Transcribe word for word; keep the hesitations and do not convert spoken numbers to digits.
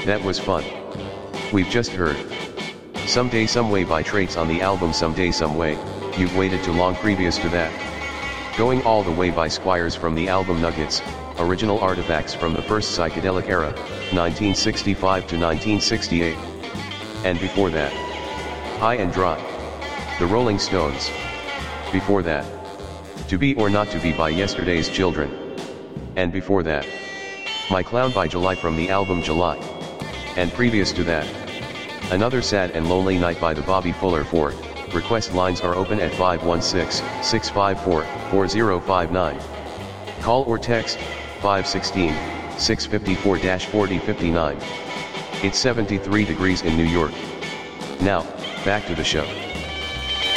That was fun. We've just heard Someday Some Way by Traits on the album Someday Some Way, You've Waited Too Long previous to that. Going All the Way by Squires from the album Nuggets, original artifacts from the first psychedelic era, nineteen sixty-five to nineteen sixty-eight. And before that, High and Dry, The Rolling Stones. Before that, To Be or Not to Be by Yesterday's Children. And before that, My Clown by July from the album July. And previous to that, Another Sad and Lonely Night by the Bobby Fuller Four. Request lines are open at five one six, six five four, four zero five nine. Call or text, five one six, six five four, four zero five nine. It's seventy-three degrees in New York. Now, back to the show.